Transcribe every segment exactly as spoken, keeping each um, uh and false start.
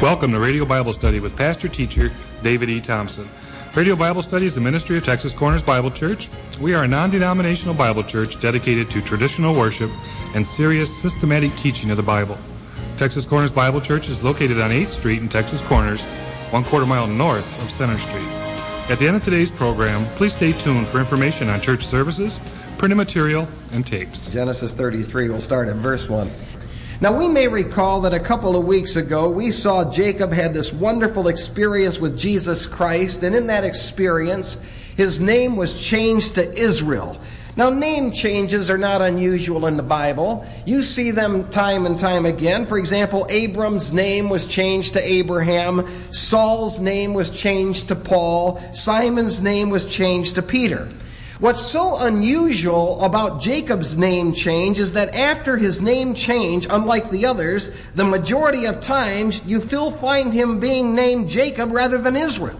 Welcome to Radio Bible Study with Pastor Teacher David E. Thompson. Radio Bible Study is the ministry of Texas Corners Bible Church. We are a non-denominational Bible church dedicated to traditional worship and serious, systematic teaching of the Bible. Texas Corners Bible Church is located on eighth Street in Texas Corners, one quarter mile north of Center Street. At the end of today's program, please stay tuned for information on church services, printed material, and tapes. Genesis thirty-three, we'll start at verse one. Now, we may recall that a couple of weeks ago, we saw Jacob had this wonderful experience with Jesus Christ, and in that experience, his name was changed to Israel. Now, name changes are not unusual in the Bible. You see them time and time again. For example, Abram's name was changed to Abraham. Saul's name was changed to Paul. Simon's name was changed to Peter. What's so unusual about Jacob's name change is that after his name change, unlike the others, the majority of times you still find him being named Jacob rather than Israel.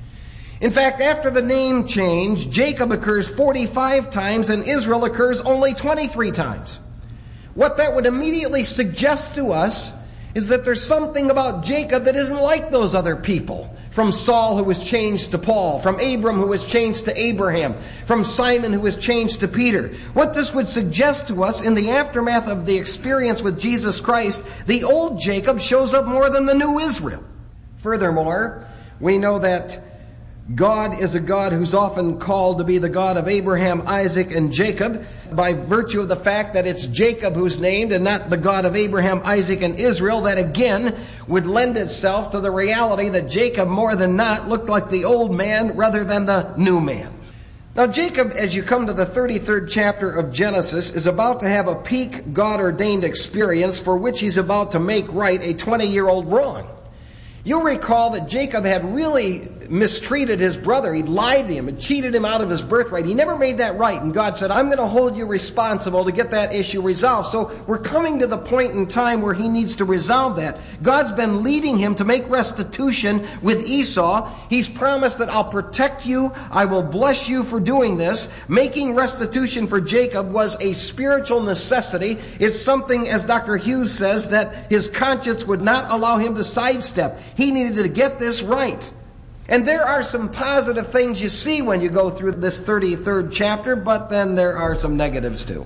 In fact, after the name change, Jacob occurs forty-five times and Israel occurs only twenty-three times. What that would immediately suggest to us is that there's something about Jacob that isn't like those other people. From Saul, who was changed to Paul. From Abram, who was changed to Abraham. From Simon, who was changed to Peter. What this would suggest to us in the aftermath of the experience with Jesus Christ, the old Jacob shows up more than the new Israel. Furthermore, we know that God is a God who's often called to be the God of Abraham, Isaac, and Jacob, by virtue of the fact that it's Jacob who's named and not the God of Abraham, Isaac, and Israel. That again would lend itself to the reality that Jacob more than not looked like the old man rather than the new man. Now, Jacob, as you come to the thirty-third chapter of Genesis, is about to have a peak God-ordained experience for which he's about to make right a twenty-year-old wrong. You'll recall that Jacob had really mistreated his brother. He'd lied to him and cheated him out of his birthright. He never made that right. And God said, I'm going to hold you responsible to get that issue resolved. So we're coming to the point in time where he needs to resolve that. God's been leading him to make restitution with Esau. He's promised that I'll protect you. I will bless you for doing this. Making restitution for Jacob was a spiritual necessity. It's something, as Doctor Hughes says, that his conscience would not allow him to sidestep. He needed to get this right. And there are some positive things you see when you go through this thirty-third chapter, but then there are some negatives too.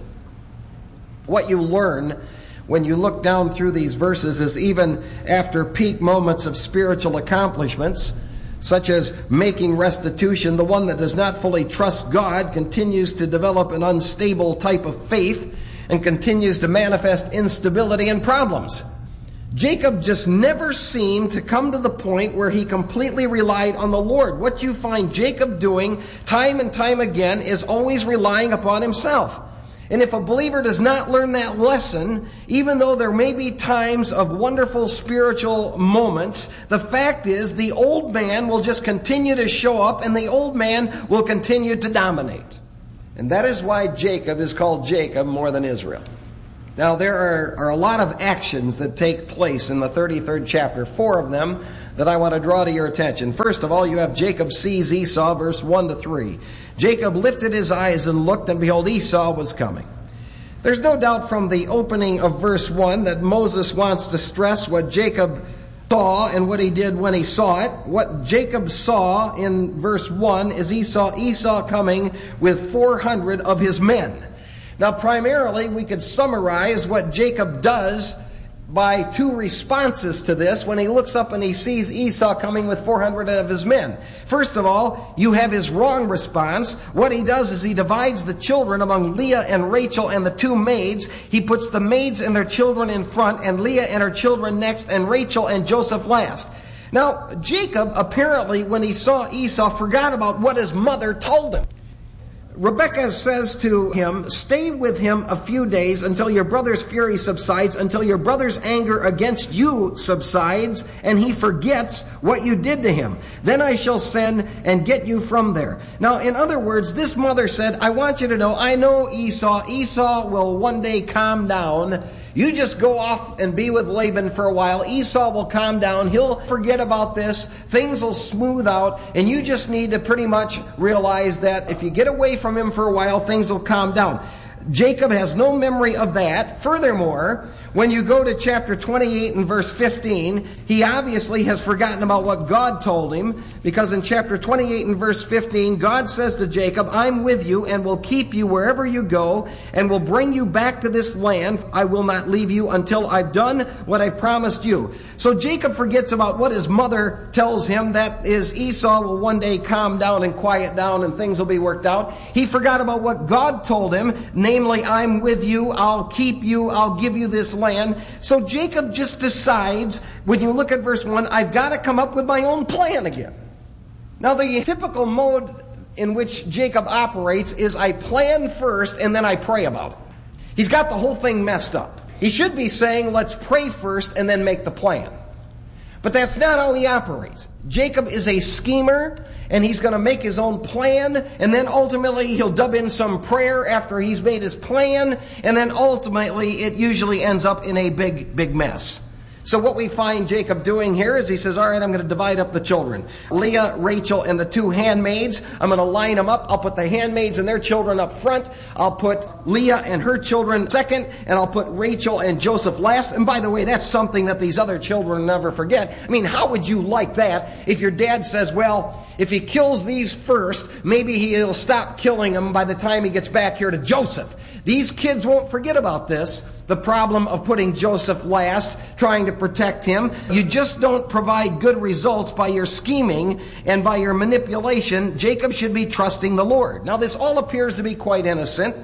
What you learn when you look down through these verses is even after peak moments of spiritual accomplishments, such as making restitution, the one that does not fully trust God continues to develop an unstable type of faith and continues to manifest instability and problems. Jacob just never seemed to come to the point where he completely relied on the Lord. What you find Jacob doing time and time again is always relying upon himself. And if a believer does not learn that lesson, even though there may be times of wonderful spiritual moments, the fact is the old man will just continue to show up and the old man will continue to dominate. And that is why Jacob is called Jacob more than Israel. Now, there are, are a lot of actions that take place in the thirty-third chapter, four of them that I want to draw to your attention. First of all, you have Jacob sees Esau, verse one to three. Jacob lifted his eyes and looked, and behold, Esau was coming. There's no doubt from the opening of verse one that Moses wants to stress what Jacob saw and what he did when he saw it. What Jacob saw in verse one is he saw Esau coming with four hundred of his men. Now, primarily, we could summarize what Jacob does by two responses to this when he looks up and he sees Esau coming with four hundred of his men. First of all, you have his wrong response. What he does is he divides the children among Leah and Rachel and the two maids. He puts the maids and their children in front, and Leah and her children next, and Rachel and Joseph last. Now, Jacob, apparently, when he saw Esau, forgot about what his mother told him. Rebekah says to him, stay with him a few days until your brother's fury subsides, until your brother's anger against you subsides, and he forgets what you did to him. Then I shall send and get you from there. Now, in other words, this mother said, I want you to know, I know Esau. Esau will one day calm down. You just go off and be with Laban for a while. Esau will calm down. He'll forget about this. Things will smooth out. And you just need to pretty much realize that if you get away from him for a while, things will calm down. Jacob has no memory of that. Furthermore, When you go to chapter twenty-eight and verse fifteen, he obviously has forgotten about what God told him, because in chapter twenty-eight and verse fifteen, God says to Jacob, I'm with you and will keep you wherever you go and will bring you back to this land. I will not leave you until I've done what I've promised you. So Jacob forgets about what his mother tells him, that is, Esau will one day calm down and quiet down and things will be worked out. He forgot about what God told him, namely, I'm with you, I'll keep you, I'll give you this land. Land. So Jacob just decides, when you look at verse one, I've got to come up with my own plan again. Now the typical mode in which Jacob operates is I plan first and then I pray about it. He's got the whole thing messed up. He should be saying, let's pray first and then make the plan. But that's not how he operates. Jacob is a schemer, and he's going to make his own plan, and then ultimately he'll dub in some prayer after he's made his plan, and then ultimately it usually ends up in a big, big mess. So what we find Jacob doing here is he says, all right, I'm going to divide up the children. Leah, Rachel, and the two handmaids, I'm going to line them up. I'll put the handmaids and their children up front. I'll put Leah and her children second, and I'll put Rachel and Joseph last. And by the way, that's something that these other children never forget. I mean, how would you like that if your dad says, well, if he kills these first, maybe he'll stop killing them by the time he gets back here to Joseph. These kids won't forget about this, the problem of putting Joseph last, trying to protect him. You just don't provide good results by your scheming and by your manipulation. Jacob should be trusting the Lord. Now, this all appears to be quite innocent,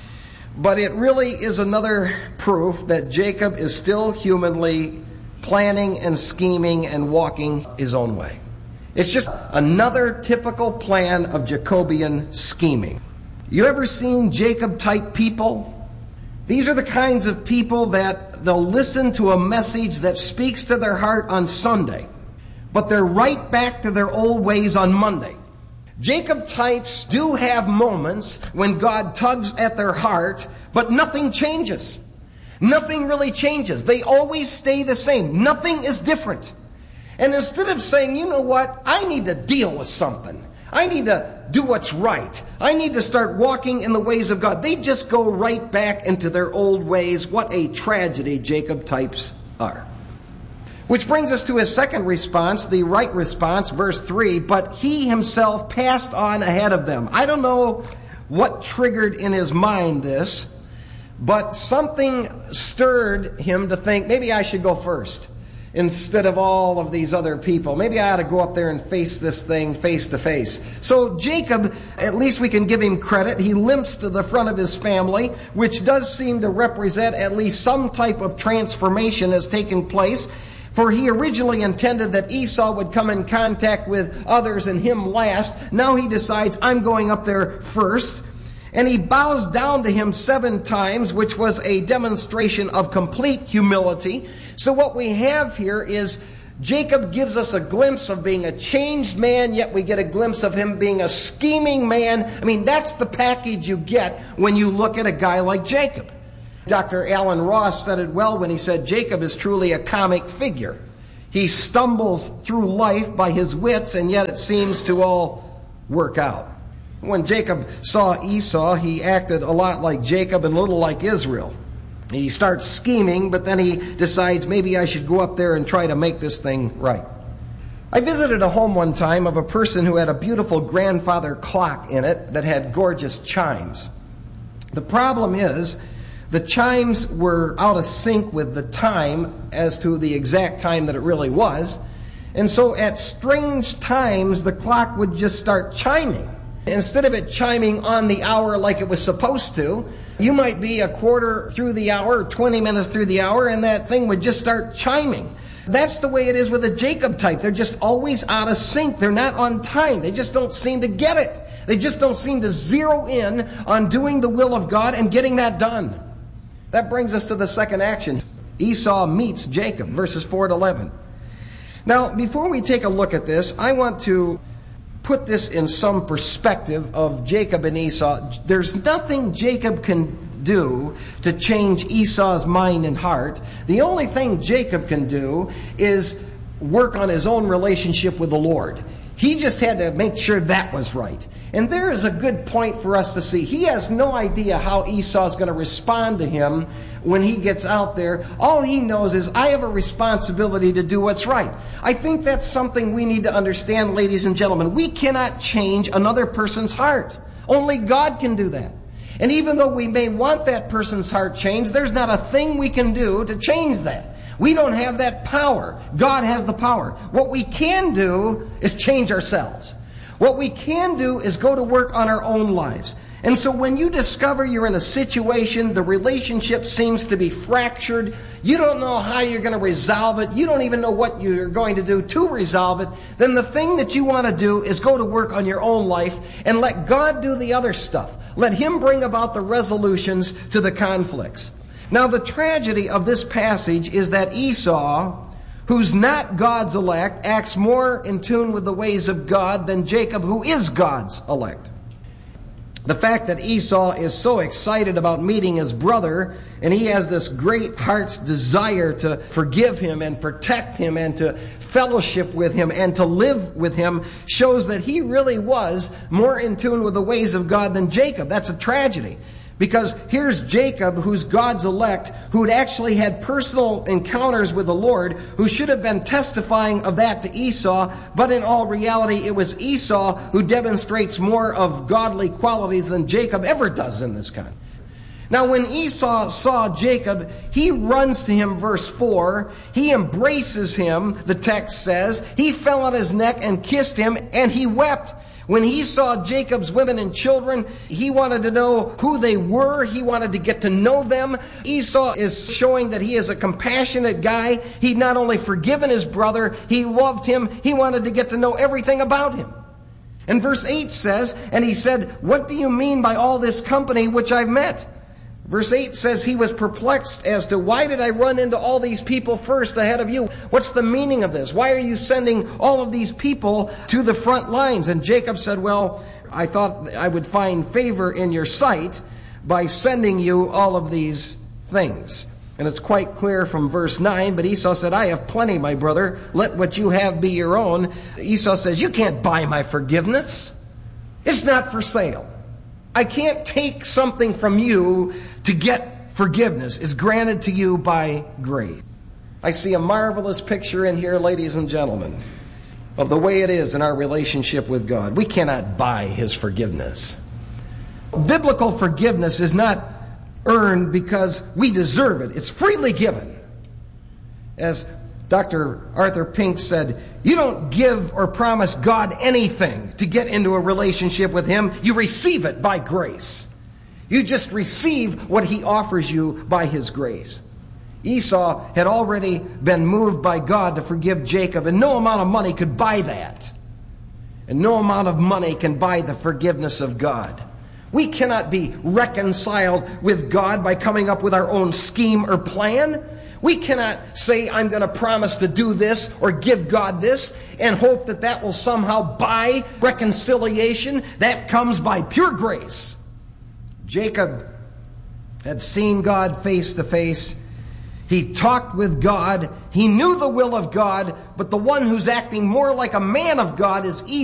but it really is another proof that Jacob is still humanly planning and scheming and walking his own way. It's just another typical plan of Jacobian scheming. You ever seen Jacob-type people? These are the kinds of people that they'll listen to a message that speaks to their heart on Sunday, but they're right back to their old ways on Monday. Jacob types do have moments when God tugs at their heart, but nothing changes. Nothing really changes. They always stay the same. Nothing is different. And instead of saying, you know what, I need to deal with something. I need to do what's right. I need to start walking in the ways of God. They just go right back into their old ways. What a tragedy Jacob types are. Which brings us to his second response, the right response, verse three. But he himself passed on ahead of them. I don't know what triggered in his mind this, but something stirred him to think, maybe I should go first instead of all of these other people. Maybe I ought to go up there and face this thing face to face. So Jacob, at least we can give him credit, he limps to the front of his family, which does seem to represent at least some type of transformation has taken place. For he originally intended that Esau would come in contact with others and him last. Now he decides, I'm going up there first. And he bows down to him seven times, which was a demonstration of complete humility. So what we have here is Jacob gives us a glimpse of being a changed man, yet we get a glimpse of him being a scheming man. I mean, that's the package you get when you look at a guy like Jacob. Doctor Alan Ross said it well when he said Jacob is truly a comic figure. He stumbles through life by his wits, and yet it seems to all work out. When Jacob saw Esau, he acted a lot like Jacob and a little like Israel. He starts scheming, but then he decides maybe I should go up there and try to make this thing right. I visited a home one time of a person who had a beautiful grandfather clock in it that had gorgeous chimes. The problem is the chimes were out of sync with the time as to the exact time that it really was. And so at strange times, the clock would just start chiming. Instead of it chiming on the hour like it was supposed to, you might be a quarter through the hour, twenty minutes through the hour, and that thing would just start chiming. That's the way it is with a Jacob type. They're just always out of sync. They're not on time. They just don't seem to get it. They just don't seem to zero in on doing the will of God and getting that done. That brings us to the second action. Esau meets Jacob, verses four to eleven. Now, before we take a look at this, I want to put this in some perspective of Jacob and Esau. There's nothing Jacob can do to change Esau's mind and heart. The only thing Jacob can do is work on his own relationship with the Lord. He just had to make sure that was right. And there is a good point for us to see. He has no idea how Esau is going to respond to him when he gets out there, all he knows is, I have a responsibility to do what's right. I think that's something we need to understand, ladies and gentlemen. We cannot change another person's heart. Only God can do that. And even though we may want that person's heart changed, there's not a thing we can do to change that. We don't have that power. God has the power. What we can do is change ourselves. What we can do is go to work on our own lives. And so when you discover you're in a situation, the relationship seems to be fractured, you don't know how you're going to resolve it, you don't even know what you're going to do to resolve it, then the thing that you want to do is go to work on your own life and let God do the other stuff. Let Him bring about the resolutions to the conflicts. Now, the tragedy of this passage is that Esau, who's not God's elect, acts more in tune with the ways of God than Jacob, who is God's elect. The fact that Esau is so excited about meeting his brother, and he has this great heart's desire to forgive him and protect him and to fellowship with him and to live with him, shows that he really was more in tune with the ways of God than Jacob. That's a tragedy. Because here's Jacob, who's God's elect, who'd actually had personal encounters with the Lord, who should have been testifying of that to Esau, but in all reality, it was Esau who demonstrates more of godly qualities than Jacob ever does in this kind. Now, when Esau saw Jacob, he runs to him, verse four. He embraces him, the text says. He fell on his neck and kissed him, and he wept. When he saw Jacob's women and children, he wanted to know who they were. He wanted to get to know them. Esau is showing that he is a compassionate guy. He'd not only forgiven his brother, he loved him. He wanted to get to know everything about him. And verse eight says, and he said, "What do you mean by all this company which I've met?" Verse eight says he was perplexed as to, why did I run into all these people first ahead of you? What's the meaning of this? Why are you sending all of these people to the front lines? And Jacob said, well, I thought I would find favor in your sight by sending you all of these things. And it's quite clear from verse nine, but Esau said, I have plenty, my brother. Let what you have be your own. Esau says, you can't buy my forgiveness. It's not for sale. I can't take something from you to get forgiveness. It's granted to you by grace. I see a marvelous picture in here, ladies and gentlemen, of the way it is in our relationship with God. We cannot buy His forgiveness. Biblical forgiveness is not earned because we deserve it. It's freely given. As Doctor Arthur Pink said, you don't give or promise God anything to get into a relationship with Him. You receive it by grace. You just receive what He offers you by His grace. Esau had already been moved by God to forgive Jacob, and no amount of money could buy that. And no amount of money can buy the forgiveness of God. We cannot be reconciled with God by coming up with our own scheme or plan. We cannot say, I'm going to promise to do this or give God this and hope that that will somehow buy reconciliation. That comes by pure grace. Jacob had seen God face to face. He talked with God. He knew the will of God, but the one who's acting more like a man of God is Esau.